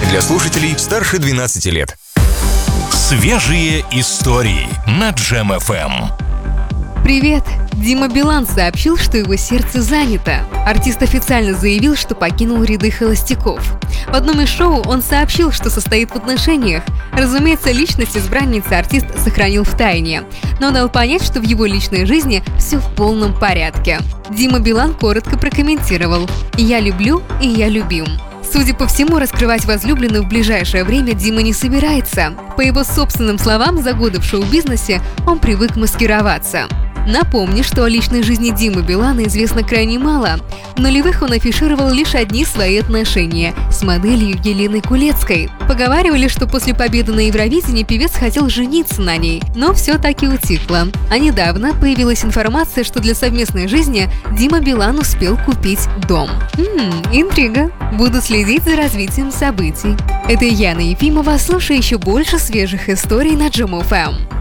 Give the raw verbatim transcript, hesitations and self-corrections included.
для слушателей старше двенадцати лет. Свежие истории на Джем эф эм. Привет! Дима Билан сообщил, что его сердце занято. Артист официально заявил, что покинул ряды холостяков. В одном из шоу он сообщил, что состоит в отношениях. Разумеется, личность избранницы артист сохранил в тайне, но дал понять, что в его личной жизни все в полном порядке. Дима Билан коротко прокомментировал: «Я люблю и я любим». Судя по всему, раскрывать возлюбленную в ближайшее время Дима не собирается. По его собственным словам, за годы в шоу-бизнесе он привык маскироваться. Напомню, что о личной жизни Димы Билана известно крайне мало. В нулевых он афишировал лишь одни свои отношения с моделью Еленой Кулецкой. Поговаривали, что после победы на Евровидении певец хотел жениться на ней, но все таки утихло. А недавно появилась информация, что для совместной жизни Дима Билан успел купить дом. Ммм, интрига. Буду следить за развитием событий. Это Яна Ефимова. Слушай еще больше свежих историй на Джем эф эм.